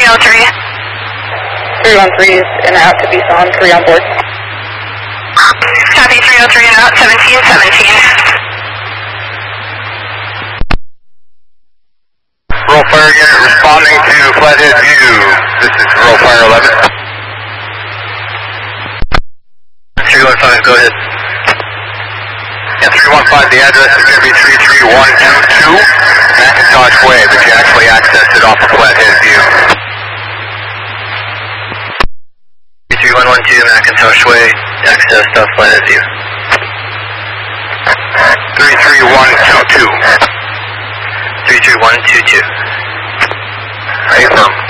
303. 313 is and out to be on 3 on board. Copy 303 and out 1717. Roll fire unit responding to Flathead View. This is roll fire 11. 315, go ahead. Yeah, 315, the address is going to be 33122 Macintosh Way, but you actually accessed it off of Flathead View. 33112 Macintosh Way, accessed off Flathead View. 33122. 33122. Affirm.